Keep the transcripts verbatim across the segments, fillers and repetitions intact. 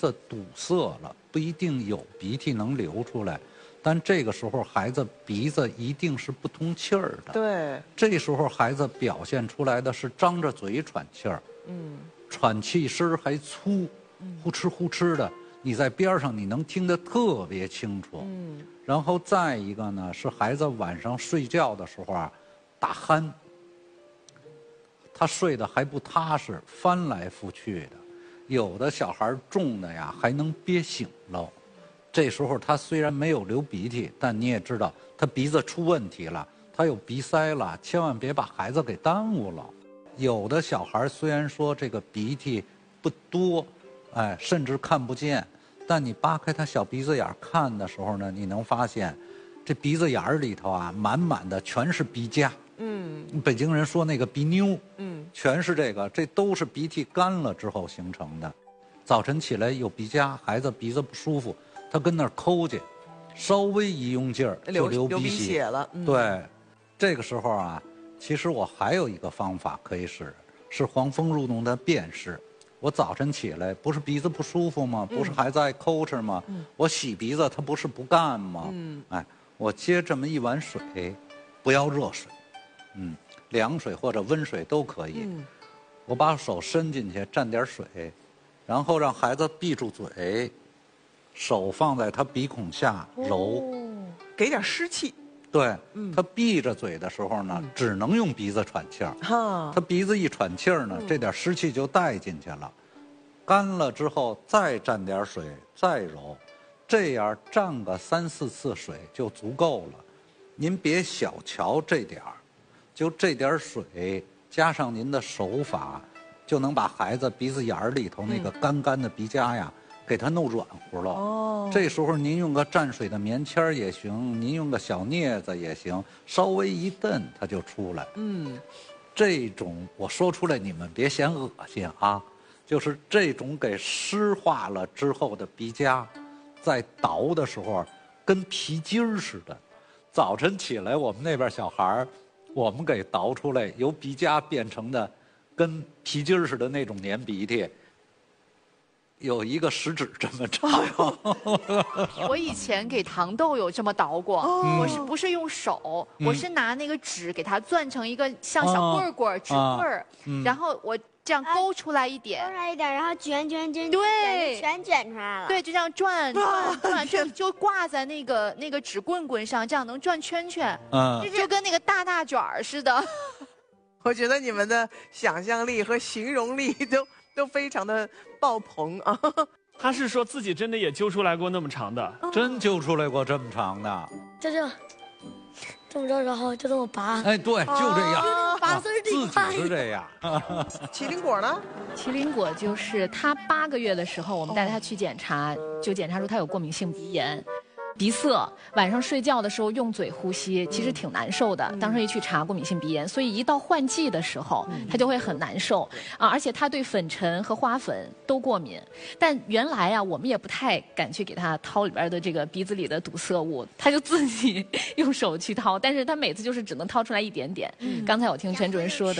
子堵塞了，不一定有鼻涕能流出来，但这个时候孩子鼻子一定是不通气儿的。 对， 这时候孩子表现出来的是张着嘴喘气儿， 嗯， 喘气声还粗，呼哧呼哧的，你在边上你能听得特别清楚。 嗯， 然后再一个呢，是孩子晚上睡觉的时候啊，打鼾，他睡得还不踏实，翻来覆去的。有的小孩重的呀，还能憋醒了。这时候他虽然没有流鼻涕，但你也知道他鼻子出问题了，他有鼻塞了，千万别把孩子给耽误了。有的小孩虽然说这个鼻涕不多，哎，甚至看不见，但你扒开他小鼻子眼看的时候呢，你能发现，这鼻子眼里头啊，满满的全是鼻痂。 嗯， 北京人说那个鼻妞， 嗯， 全是这个，这都是鼻涕干了之后形成的。早晨起来有鼻痂，孩子鼻子不舒服，他跟那儿抠去，稍微一用劲儿就流鼻血, 血了。嗯、 对，这个时候啊，其实我还有一个方法可以使，是黄蜂入洞的辨识。我早晨起来不是鼻子不舒服吗？不是孩子爱抠哧吗？嗯、我洗鼻子，他不是不干吗？嗯、哎，我接这么一碗水，不要热水。嗯，凉水或者温水都可以。嗯、我把手伸进去，蘸点水，然后让孩子闭住嘴，手放在他鼻孔下揉， 哦、给点湿气。 对，嗯、他闭着嘴的时候呢，嗯、只能用鼻子喘气儿。哈，他鼻子一喘气儿呢，嗯、这点湿气就带进去了。干了之后再蘸点水，再揉，这样蘸个三四次水就足够了。您别小瞧这点儿。就这点水加上您的手法，就能把孩子鼻子眼里头那个干干的鼻痂呀，嗯、给它弄软乎了。哦，这时候您用个蘸水的棉签也行，您用个小镊子也行，稍微一蹬它就出来。嗯，这种我说出来你们别嫌恶心啊，就是这种给湿化了之后的鼻痂，在倒的时候跟皮筋儿似的。早晨起来，我们那边小孩儿。我们给倒出来，由鼻痂变成的跟皮筋似的那种粘鼻涕，有一个食指这么长。 我以前给糖豆有这么捣过，哦、我是不是用手？嗯、我是拿那个纸给它攥成一个像小棍棍、纸棍儿，啊嗯、然后我这样勾出来一点， 勾出来一点，然后卷卷卷， 对， 全卷出来了。 对，就这样转转转，就就挂在那个那个纸棍棍上，这样能转圈圈，嗯，就跟那个大大卷儿似的。 我觉得你们的想象力和形容力都都非常的爆棚啊！ 他是说自己真的也揪出来过那么长的， 哦、真揪出来过这么长的， 这就这么着，然后就这么拔。 哎，对，就这样， 拔丝儿自己是这样。 麒麟果呢？ 麒麟果就是他八个月的时候，我们带他去检查，就检查出他有过敏性鼻炎。鼻塞，晚上睡觉的时候用嘴呼吸，其实挺难受的。当时一去查过敏性鼻炎，所以一到换季的时候，他就会很难受啊。而且他对粉尘和花粉都过敏。但原来啊，我们也不太敢去给他掏里边的这个鼻子里的堵塞物，他就自己用手去掏。但是他每次就是只能掏出来一点点。嗯、刚才我听陈主任说的。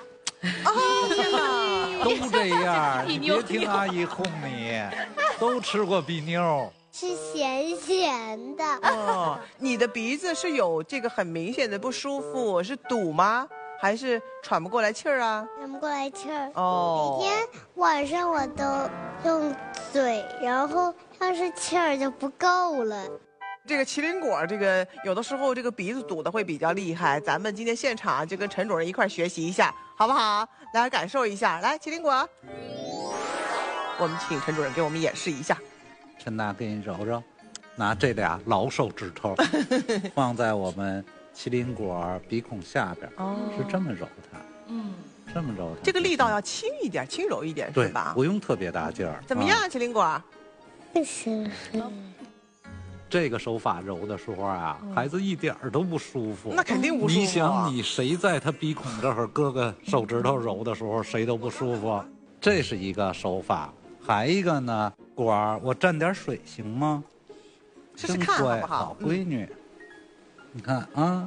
哦，都这样，你别听阿姨哄你，都吃过鼻妞。 是咸咸的哦，你的鼻子是有这个很明显的不舒服，是堵吗？还是喘不过来气儿啊？ 喘不过来气儿。 哦， 每天晚上我都用嘴，然后要是气儿就不够了。 这个麒麟果，这个有的时候这个鼻子堵的会比较厉害，咱们今天现场就跟陈主任一块学习一下，好不好？来感受一下，来麒麟果，我们请陈主任给我们演示一下。 陈大给你揉揉，拿这俩老手指头放在我们麒麟果鼻孔下边，哦、是这么揉它，嗯，这么揉它。 这个力道要轻一点，轻柔一点，是吧？ 不用特别大劲儿。 怎么样，麒麟果？ 不行。 这个手法揉的时候啊，嗯、孩子一点都不舒服。 那肯定不舒服、啊。 你想，你谁在他鼻孔这儿搁个手指头揉的时候，谁都不舒服。这是一个手法，还一个呢。果儿，我蘸点水行吗？ 试试看好不好？ 好闺女，嗯、你看啊，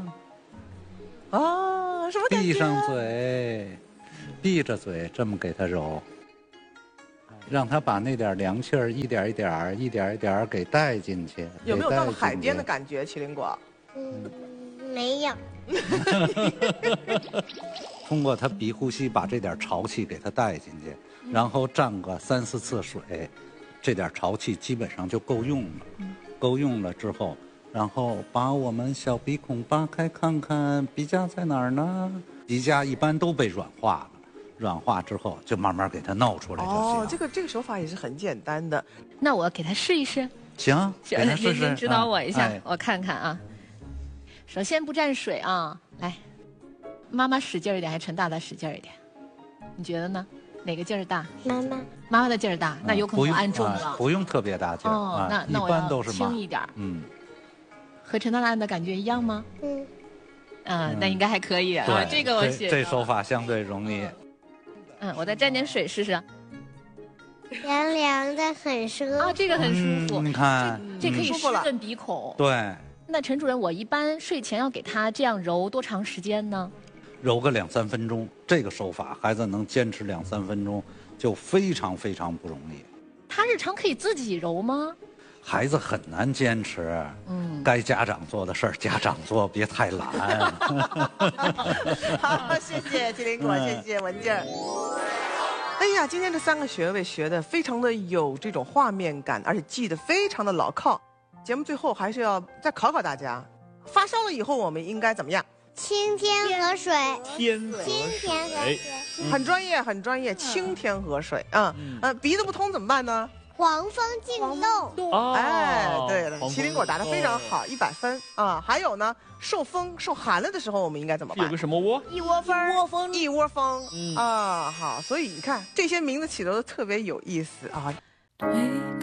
啊，什么感觉？ 闭上嘴，闭着嘴，这么给它揉。 让他把那点凉气儿一点一点儿、一点一点儿给带进去。 有没有到了海边的感觉，麒麟果？ 嗯，没有。 通过他鼻呼吸把这点潮气给他带进去，然后沾个三四次水，这点潮气基本上就够用了。够用了之后，然后把我们小鼻孔扒开看看鼻夹在哪儿呢？鼻夹一般都被软化了，软化之后就慢慢给它弄出来就行。 哦，这个这个手法也是很简单的。 那我给他试一试。 行，给他试试。 您指导我一下， 哎、 我看看啊。首先不沾水啊，来，妈妈使劲一点，还是陈大大使劲一点？你觉得呢？哪个劲儿大？ 妈妈， 妈妈的劲儿大，那有可能我按重了。 啊、不用特别大劲儿。 哦，那那我要轻一点。 嗯。 和陈大大的感觉一样吗？ 嗯。 嗯，那应该还可以啊。 对， 这个我写。 这手法相对容易。 嗯，我再沾点水试试。 凉凉的，很舒服。 啊，这个很舒服。 你看， 这可以湿润鼻孔。 对。 那陈主任，我一般睡前要给他这样揉多长时间呢？ 揉个两三分钟，这个手法孩子能坚持两三分钟，就非常非常不容易。 他日常可以自己揉吗？ 孩子很难坚持，嗯，该家长做的事儿家长做，别太懒。 好，谢谢麒麟果，谢谢文静。哎呀，今天这三个穴位学的非常的有这种画面感，而且记得非常的牢靠。节目最后还是要再考考大家，发烧了以后我们应该怎么样？ 清天河水， 天河水， 清天河水， 很专业，很专业，清天河水啊，嗯，呃，鼻子不通怎么办呢？ 黄蜂进洞。 哦， 哎，对了，麒麟果答得非常好，一百分啊！还有呢，受风受寒了的时候，我们应该怎么办？ 有个什么窝？ 一窝蜂，一窝蜂，一窝蜂，嗯啊，好，所以你看这些名字起的都特别有意思啊。